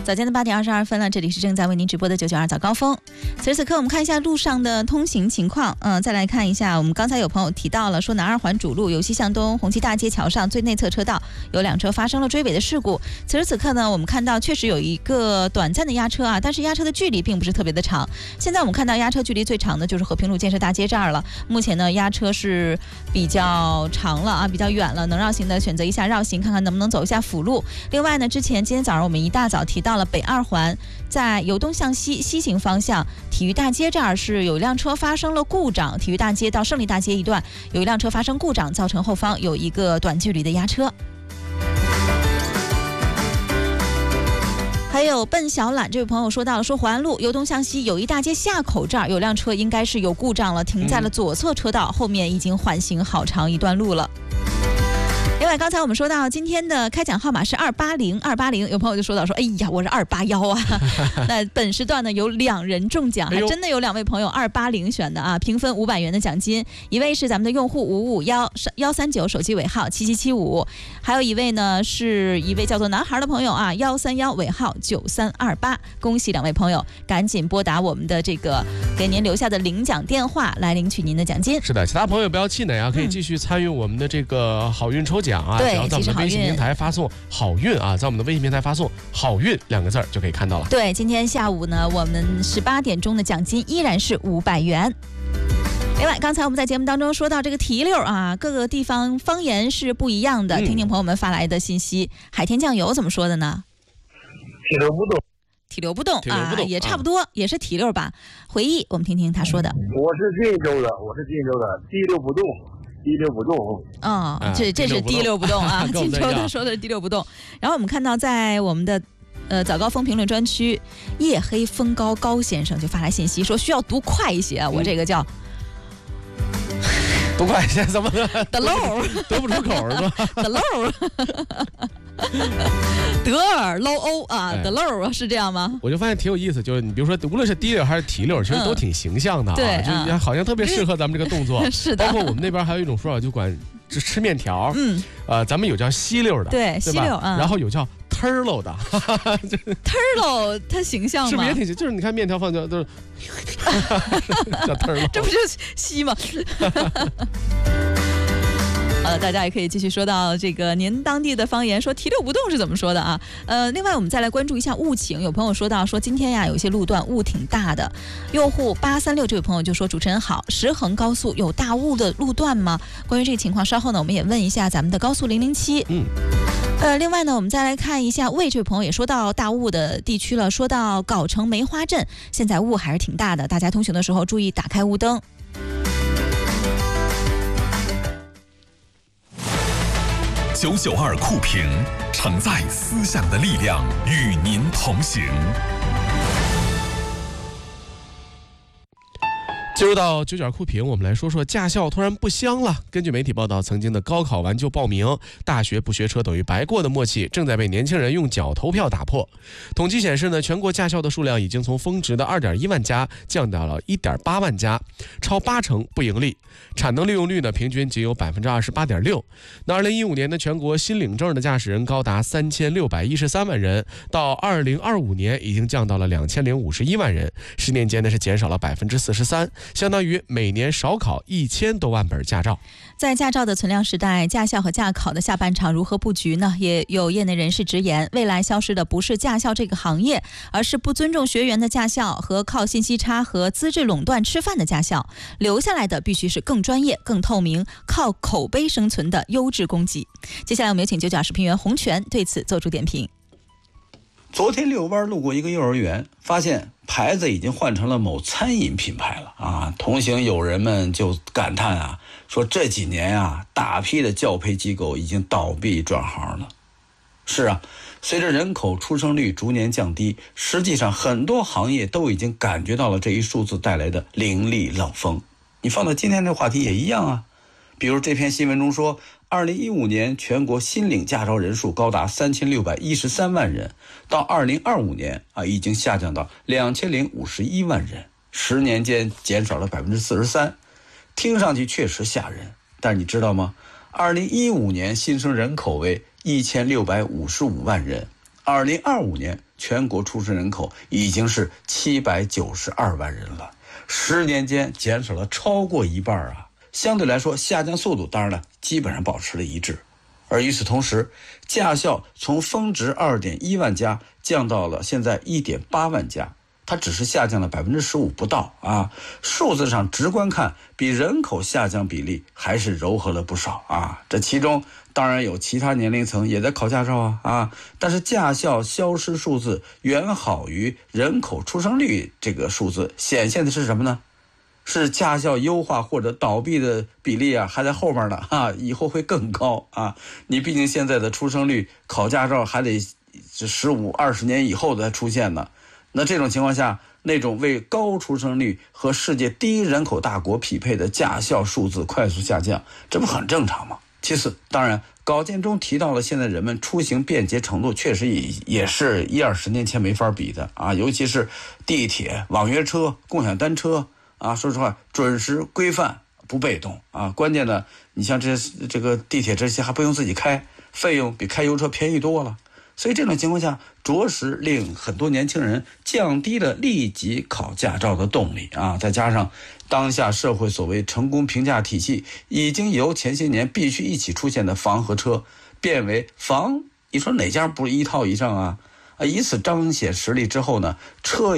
早间的8点22分了，这里是正在为您直播的992早高峰。此时此刻，我们看一下路上的通行情况。再来看一下，我们刚才有朋友提到了，说南二环主路由西向东红旗大街桥上最内侧车道有2车发生了追尾的事故。此时此刻呢，我们看到确实有一个短暂的压车啊，但是压车的距离并不是特别的长。现在我们看到压车距离最长的就是和平路建设大街这儿了。目前呢，压车是比较长了啊，比较远了，能绕行的选择一下绕行，看看能不能走一下辅路。另外呢，今天早上我们一大早提到了北二环在由东向西西行方向体育大街这儿是有一辆车发生了故障，体育大街到胜利大街一段有一辆车发生故障，造成后方有一个短距离的压车。还有奔小榄这位朋友说到了，说淮安路由东向西有一大街下口这儿有辆车应该是有故障了，停在了左侧车道，后面已经缓行好长一段路了。另外，刚才我们说到今天的开奖号码是280，有朋友就说到说，哎呀，我是281啊。那本时段呢有2人中奖，还真的有2位朋友280选的啊，平分500元的奖金。一位是咱们的用户55139，手机尾号7775，还有一位呢是一位叫做男孩的朋友啊，131尾号9328。恭喜2位朋友，赶紧拨打我们的这个给您留下的领奖电话来领取您的奖金。 是的，其他朋友不要气馁啊，可以继续参与我们的这个好运抽奖。只要在我们的微信平台发送好运啊，在我们的微信平台发送好运2个字就可以看到了。 对，今天下午呢，我们18点钟的奖金依然是500元。另外，刚才我们在节目当中说到这个提溜啊，各个地方方言是不一样的，听听朋友们发来的信息。海天酱油怎么说的呢？ 提溜不动。 提溜不动啊，也差不多，也是提溜吧。回忆，我们听听他说的。 我是晋州的，提溜不动。滴溜不动哦，这是滴溜不动啊！晋州他说的是滴溜不动。然后我们看到在我们的早高峰评论专区，夜黑风高高先生就发来信息说需要读快一些啊，我这个叫读快一些怎么的？ 的漏读不出口是吧？ 的漏。德尔搂欧啊，的漏是这样吗？ 我就发现挺有意思，就是你比如说，无论是滴溜还是提溜，其实都挺形象的啊， 对， 就好像特别适合咱们这个动作。 是的， 包括我们那边还有一种说法，就管吃面条，咱们有叫吸溜的， 对，吸溜， 然后有叫 turlo 的 ，turlo 它形象吗？ 是不是也挺形？就是你看面条放都是叫 turlo， 这不就是吸吗？大家也可以继续说到这个您当地的方言，说提溜不动是怎么说的啊？另外我们再来关注一下雾情，有朋友说到说今天呀有一些路段雾挺大的。用户836这位朋友就说，主持人好，石衡高速有大雾的路段吗？关于这个情况，稍后呢我们也问一下咱们的高速007。另外呢我们再来看一下魏这位朋友也说到大雾的地区了，说到藁城梅花镇现在雾还是挺大的，大家通行的时候注意打开雾灯。 992酷评，承载思想的力量，与您同行。 进入到992酷评，我们来说说驾校突然不香了。根据媒体报道，曾经的高考完就报名，大学不学车等于白过的默契，正在被年轻人用脚投票打破。统计显示呢，全国驾校的数量已经从峰值的2.1万家降到了1.8万家，超80%不盈利，产能利用率呢平均仅有28.6%。那2015年的全国新领证的驾驶人高达3613万人，到2025年已经降到了2051万人，10年间呢是减少了43%。相当于每年少考1000多万本驾照。 在驾照的存量时代，驾校和驾考的下半场如何布局呢？也有业内人士直言，未来消失的不是驾校这个行业，而是不尊重学员的驾校和靠信息差和资质垄断吃饭的驾校。留下来的必须是更专业、更透明、靠口碑生存的优质供给。接下来我们有请992视频员洪泉对此做出点评。 昨天遛弯路过一个幼儿园，发现牌子已经换成了某餐饮品牌了啊！同行友人们就感叹啊，说这几年啊，大批的教培机构已经倒闭转行了。是啊，随着人口出生率逐年降低，实际上很多行业都已经感觉到了这一数字带来的凌厉冷风。你放到今天的话题也一样啊，比如这篇新闻中说，2015年全国新领驾照人数高达3613万人，到2025年已经下降到2051万人，10年间减少了43%，听上去确实吓人。但是你知道吗？2015年新生人口为1655万人，2025年全国出生人口已经是792万人了，10年间减少了超过一半啊。相对来说，下降速度当然了，基本上保持了一致。而与此同时，驾校从峰值2.1万家降到了现在1.8万家，它只是下降了15%不到啊。数字上直观看，比人口下降比例还是柔和了不少啊。这其中当然有其他年龄层也在考驾照啊，但是驾校消失数字远好于人口出生率这个数字，显现的是什么呢？是驾校优化或者倒闭的比例啊，还在后面呢啊，以后会更高啊。你毕竟现在的出生率，考驾照还得15、20年以后才出现呢。那这种情况下，那种为高出生率和世界第1人口大国匹配的驾校数字快速下降，这不很正常吗？其次，当然稿件中提到了现在人们出行便捷程度确实也是10-20年前没法比的啊，尤其是地铁、网约车、共享单车啊，说实话，准时规范不被动啊。关键呢，你像这个地铁这些还不用自己开，费用比开油车便宜多了。所以这种情况下，着实令很多年轻人降低了立即考驾照的动力啊。再加上当下社会所谓成功评价体系，已经由前些年必须一起出现的房和车，变为房，你说哪家不是1套以上啊？以此彰显实力之后呢，车